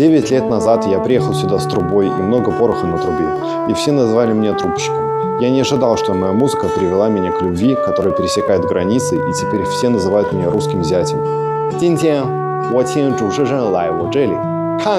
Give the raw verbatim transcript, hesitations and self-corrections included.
Девять лет назад я приехал сюда с трубой и много пороха на трубе, и все называли меня трубщиком. Я не ожидал, что моя музыка привела меня к любви, которая пересекает границы, и теперь все называют меня русским зятем. 今天我请主持人来我这里